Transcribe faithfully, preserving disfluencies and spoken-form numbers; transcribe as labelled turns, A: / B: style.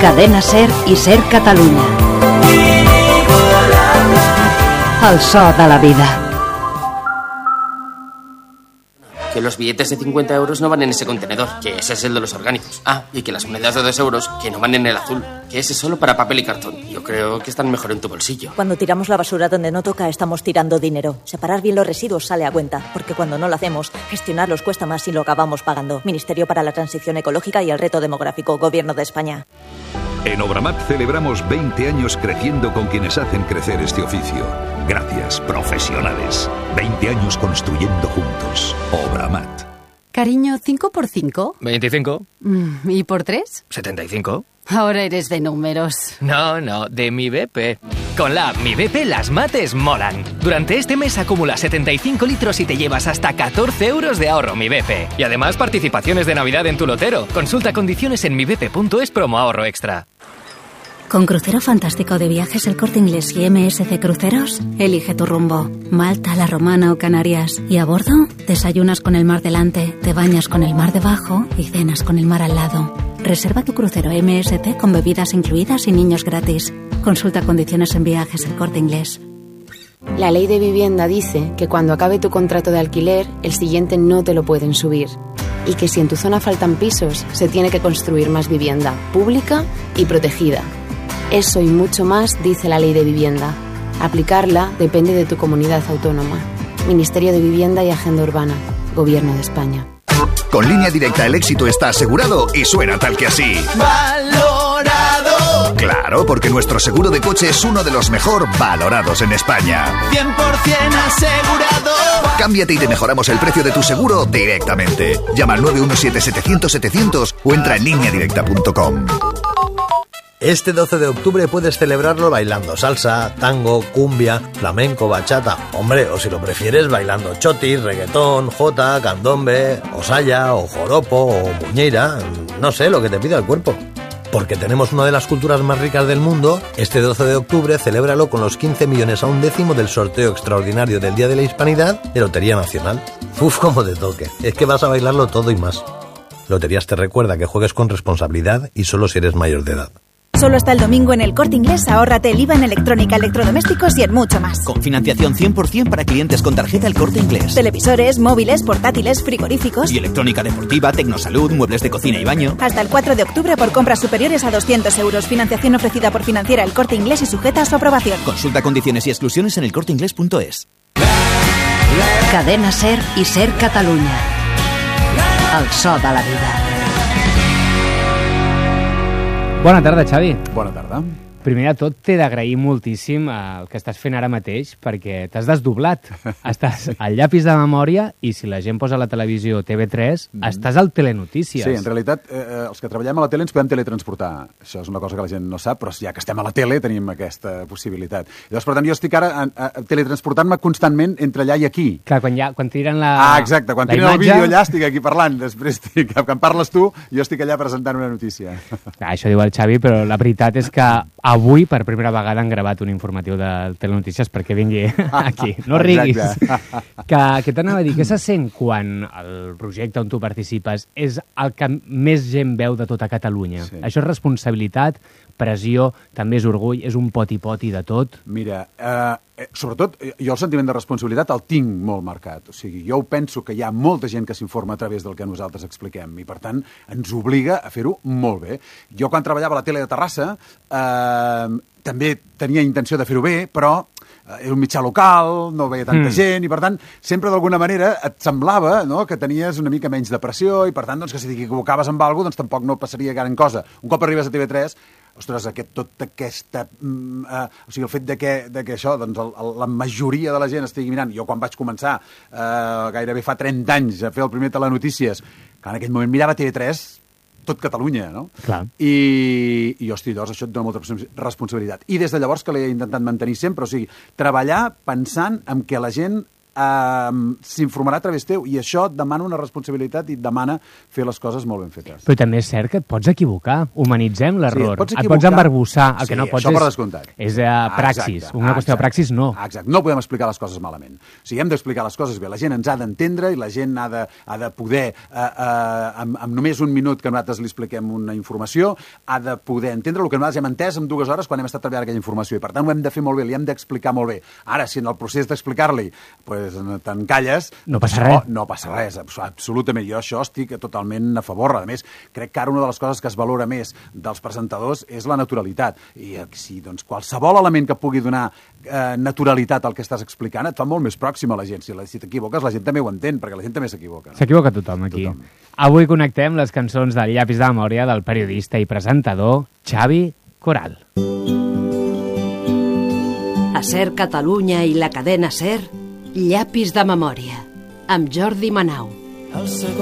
A: Cadena Ser i Ser Catalunya. El so de la vida.
B: Que los billetes de cincuenta euros no van en ese contenedor, que ese es el de los orgánicos. Ah, y que las monedas de dos euros, que no van en el azul, que ese es solo para papel y cartón. Yo creo que están mejor en tu bolsillo.
C: Cuando tiramos la basura donde no toca, estamos tirando dinero. Separar bien los residuos sale a cuenta, porque cuando no lo hacemos, gestionarlos cuesta más y lo acabamos pagando. Ministerio para la Transición Ecológica y el Reto Demográfico, Gobierno de España.
D: En Obramat celebramos veinte años creciendo con quienes hacen crecer este oficio. Gracias, profesionales. veinte años construyendo juntos. Obramat.
E: Cariño, ¿cinco por cinco?
F: veinticinco.
E: Mm, ¿Y por tres?
F: setenta y cinco.
E: Ahora eres de números.
F: No, no, de mi B P. Con la app Mi B P las mates molan. Durante este mes acumula setenta y cinco litros y te llevas hasta catorce euros de ahorro Mi B P. Y además participaciones de Navidad en tu lotero. Consulta condiciones en mi b p punto es promo ahorro extra.
G: Con Crucero Fantástico de Viajes El Corte Inglés y M S C Cruceros, elige tu rumbo. Malta, La Romana o Canarias. Y a bordo, desayunas con el mar delante, te bañas con el mar debajo y cenas con el mar al lado. Reserva tu crucero M S C con bebidas incluidas y niños gratis. Consulta condiciones en Viajes El Corte Inglés.
H: La ley de vivienda dice que cuando acabe tu contrato de alquiler, el siguiente no te lo pueden subir. Y que si en tu zona faltan pisos, se tiene que construir más vivienda, pública y protegida. Eso y mucho más dice la ley de vivienda. Aplicarla depende de tu comunidad autónoma. Ministerio de Vivienda y Agenda Urbana. Gobierno de España.
I: Con Línea Directa el éxito está asegurado y suena tal que así. ¡Valorado! Claro, porque nuestro seguro de coche es uno de los mejor valorados en España.
J: cien por ciento asegurado.
I: Cámbiate y te mejoramos el precio de tu seguro directamente. Llama al nueve uno siete setecientos setecientos o entra en línea directa punto com.
K: Este doce de octubre puedes celebrarlo bailando salsa, tango, cumbia, flamenco, bachata. Hombre, o si lo prefieres, bailando chotis, reggaetón, jota, candombe, o saya, o joropo, o muñeira. No sé, lo que te pida el cuerpo. Porque tenemos una de las culturas más ricas del mundo, este doce de octubre celébralo con los quince millones a un décimo del sorteo extraordinario del Día de la Hispanidad de Lotería Nacional. Uf, como te toque. Es que vas a bailarlo todo y más. Loterías te recuerda que juegues con responsabilidad y solo si eres mayor de edad.
L: Solo hasta el domingo en El Corte Inglés, ahórrate el I V A en electrónica, electrodomésticos y en mucho más.
M: Con financiación cien por ciento para clientes con tarjeta El Corte Inglés.
L: Televisores, móviles, portátiles, frigoríficos.
M: Y electrónica deportiva, tecnosalud, muebles de cocina y baño.
L: Hasta el cuatro de octubre por compras superiores a doscientos euros. Financiación ofrecida por Financiera El Corte Inglés y sujeta a su aprobación.
M: Consulta condiciones y exclusiones en el corte inglés punto es.
A: Cadena Ser i Ser Catalunya. El so de la vida.
N: Bona tarda, Xavi.
O: Bona tarda.
N: Primer de tot, t'he d'agrair moltíssim el que estàs fent ara mateix, perquè t'has desdoblat. Estàs al llapis de memòria i si la gent posa a la televisió T V tres, mm. estàs al Telenotícies.
O: Sí, en realitat, eh, els que treballem a la tele ens podem teletransportar. Això és una cosa que la gent no sap, però ja que estem a la tele tenim aquesta possibilitat. Llavors, per tant, jo estic ara a, a, a teletransportant-me constantment entre allà i aquí.
N: Clar, quan, ja, quan tiren la
O: Ah, exacte, quan tiren imatge... el vídeo allà estic aquí parlant, després estic, que em parles tu, jo estic allà presentant una notícia.
N: Ah, això diu el Xavi, però la veritat és que avui, per primera vegada, han gravat un informatiu del Telenotícies perquè vingui aquí. No riguis. Que, que t'anava a dir, què se sent quan el projecte on tu participes és el que més gent veu de tota Catalunya? Sí. Això és responsabilitat, pressió, també és orgull, és un poti-poti de tot?
O: Mira, eh, sobretot, jo el sentiment de responsabilitat el tinc molt marcat. O sigui, jo penso que hi ha molta gent que s'informa a través del que nosaltres expliquem i, per tant, ens obliga a fer-ho molt bé. Jo, quan treballava a la tele de Terrassa, eh, també tenia intenció de fer-ho bé, però era un mitjà local, no veia tanta mm. gent, i per tant, sempre d'alguna manera et semblava, no?, que tenies una mica menys de pressió, i per tant, doncs, que si t'equivocaves amb alguna cosa, doncs tampoc no passaria gran cosa. Un cop arribes a T V tres, ostres, aquest, tota aquesta... Mm, uh, o sigui, el fet de que, de que això, doncs, el, el, la majoria de la gent estigui mirant. Jo, quan vaig començar, uh, gairebé fa trenta anys, a fer el primer Telenotícies, que en aquell moment mirava T V tres, tot Catalunya, no?
N: Clar.
O: I, i hosti, llavors això et dona molta responsabilitat. I des de llavors que l'he intentat mantenir sempre, o sigui, treballar pensant en que la gent eh, s'informarà a través teu, i això et demana una responsabilitat i et demana fer les coses molt ben fetes.
N: Però també és cert que et pots equivocar. Humanitzem l'error.
O: Sí, et pots
N: et pots embarbussar. El
O: sí,
N: que no pots
O: això per
N: és,
O: descomptat.
N: és uh, praxis.
O: Exacte,
N: una qüestió de praxis, no.
O: Exacte. No podem explicar les coses malament. O sigui, hem d'explicar les coses bé. La gent ens ha d'entendre i la gent ha de, ha de poder, eh, eh, amb, amb només un minut que nosaltres li expliquem una informació, ha de poder entendre el que nosaltres hem entès en dues hores quan hem estat treballant aquella informació. I per tant ho hem de fer molt bé, li hem d'explicar molt bé. Ara, si en el procés d'explicar-li pues, t'encalles,
N: no passa
O: això,
N: res.
O: No passa res, absolutament. Jo això estic totalment a favor. A més, crec que ara una de les coses que es valora més dels presentadors és la naturalitat. I si doncs, qualsevol element que pugui donar eh, naturalitat al que estàs explicant et fa molt més pròxim a la gent. Si, la, si t'equivoques, la gent també ho entén, perquè la gent també s'equivoca. No?
N: S'equivoca tothom aquí. Tothom. Avui connectem les cançons del Llapis de memòria del periodista i presentador Xavi Coral.
A: A Ser Catalunya i la cadena Ser, Llapis de memòria, amb Jordi Manau.
J: El segon